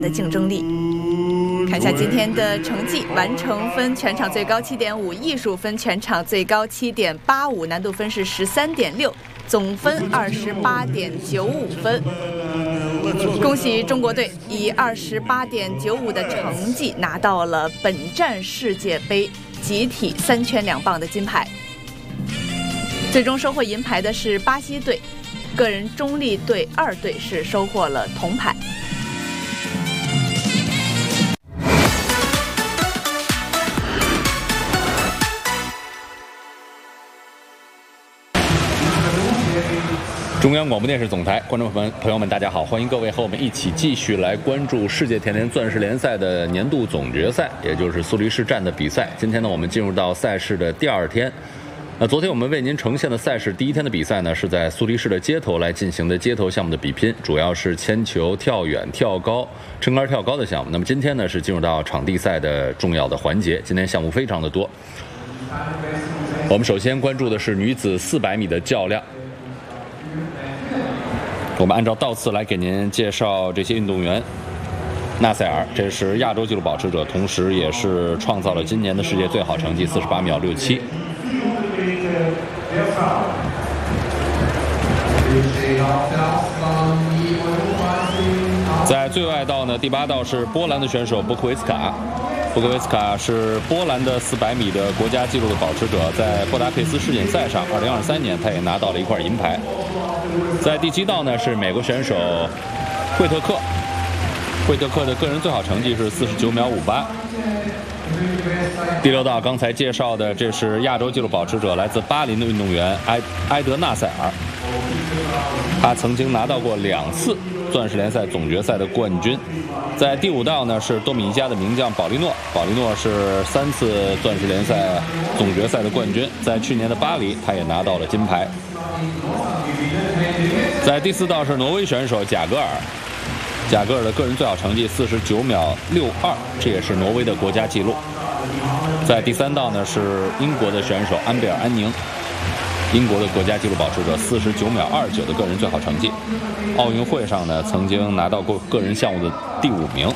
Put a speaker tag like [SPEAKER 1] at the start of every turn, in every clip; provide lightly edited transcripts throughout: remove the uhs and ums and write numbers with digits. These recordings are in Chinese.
[SPEAKER 1] 的竞争力。看一下今天的成绩：完成分全场最高7.5，艺术分全场最高7.85，难度分是13.6，总分28.95分。恭喜中国队以28.95的成绩拿到了本站世界杯集体3圈2棒的金牌。最终收获银牌的是巴西队，个人中立队2队是收获了铜牌。
[SPEAKER 2] 中央广播电视总台观众朋友们，大家好，欢迎各位和我们一起继续来关注世界田联钻石联赛的年度总决赛，也就是苏黎世站的比赛。今天呢，我们进入到赛事的第2天。昨天我们为您呈现的赛事第1天的比赛呢，是在苏黎世的街头来进行的街头项目的比拼，主要是铅球、跳远、跳高、撑杆跳高的项目。那么今天呢，是进入到场地赛的重要的环节，今天项目非常的多。我们首先关注的是女子400米的较量。我们按照道次来给您介绍这些运动员。纳塞尔，这是亚洲纪录保持者，同时也是创造了今年的世界最好成绩48秒67。在最外道呢，第8道是波兰的选手布科维斯卡。布科维斯卡是波兰的400米的国家纪录的保持者，在布达佩斯世锦赛上2023年他也拿到了一块银牌。在第7道呢是美国选手惠特克，惠特克的个人最好成绩是49秒58。第6道刚才介绍的，这是亚洲纪录保持者，来自巴林的运动员埃德纳塞尔，他曾经拿到过2次钻石联赛总决赛的冠军。在第5道呢是多米尼加的名将保利诺，保利诺是3次钻石联赛总决赛的冠军，在去年的巴黎他也拿到了金牌。在第4道是挪威选手贾格尔，贾格尔的个人最好成绩49秒62，这也是挪威的国家纪录。在第3道呢是英国的选手安贝尔安宁，英国的国家纪录保持者49秒29的个人最好成绩，奥运会上呢曾经拿到过个人项目的第5名。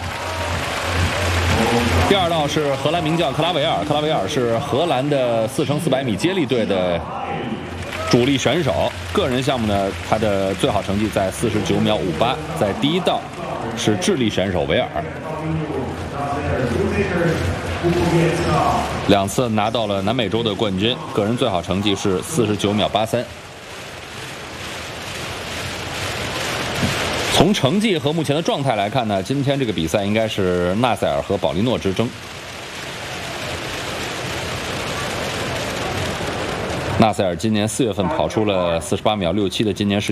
[SPEAKER 2] 第2道是荷兰名将克拉维尔，克拉维尔是荷兰的4x400米接力队的主力选手，个人项目呢他的最好成绩在49秒58。在第1道是智利选手维尔，2次拿到了南美洲的冠军，个人最好成绩是49秒83。从成绩和目前的状态来看呢，今天这个比赛应该是纳塞尔和保利诺之争。纳塞尔今年4月份跑出了48秒67的今年世